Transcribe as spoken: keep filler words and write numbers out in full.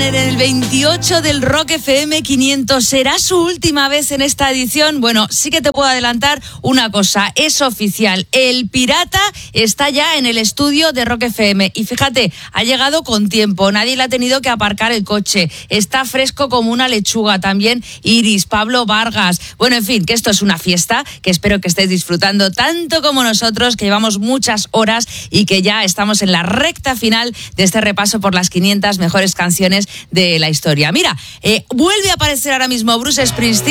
en el veintiocho del Rock F M quinientos. ¿Será su última vez en esta edición? Bueno, sí que te puedo adelantar una cosa, es oficial. El Pirata está ya en el estudio de Rock F M y fíjate, ha llegado con tiempo, nadie le ha tenido que aparcar el coche, está fresco como una lechuga. También Iris, Pablo Vargas. Bueno, en fin, que esto es una fiesta que espero que estéis disfrutando tanto como nosotros, que llevamos muchas horas y que ya estamos en la recta final de este repaso por las quinientas mejores canciones de la historia. Mira, eh, vuelve a aparecer ahora mismo Bruce Springsteen.